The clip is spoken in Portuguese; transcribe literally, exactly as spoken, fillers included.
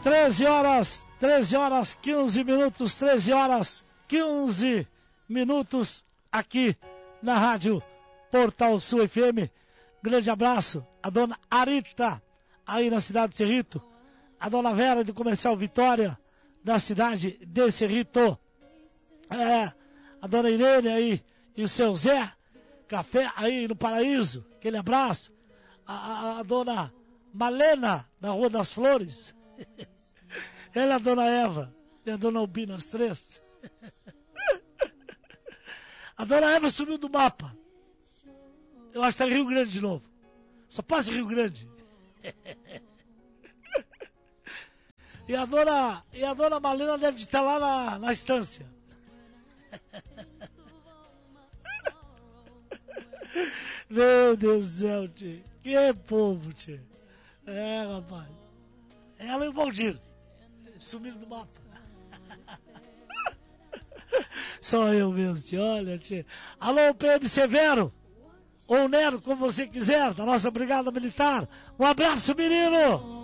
treze horas, treze horas, quinze minutos, treze horas, quinze minutos aqui na Rádio Portal Sul F M. Grande abraço, a dona Arita, aí na cidade de Cerrito, a dona Vera do Comercial Vitória, da cidade de Cerrito, é, a dona Irene aí e o seu Zé, café aí no Paraíso, aquele abraço, a, a, a dona Malena, da Rua das Flores, ela é a dona Eva e a dona Albina, as três. A dona Eva sumiu do mapa. Eu acho que está em Rio Grande de novo. Só passa em Rio Grande. E a dona, e a dona Malena deve estar lá na, na estância. Meu Deus do céu, tio. Que povo, tio. É, rapaz. Ela e o Valdir sumiram do mapa. Só eu mesmo, tio. Olha, tio. Alô, P M Severo. Ou Nero, como você quiser, da nossa Brigada Militar. Um abraço, menino!